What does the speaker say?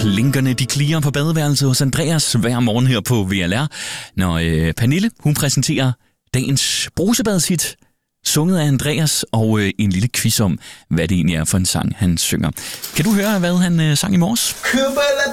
Klinkerne, de klirer på badeværelset hos Andreas hver morgen her på VLR, når Pernille, hun præsenterer dagens brusebadshit, sunget af Andreas, og en lille quiz om, hvad det egentlig er for en sang, han synger. Kan du høre, hvad han sang i morges?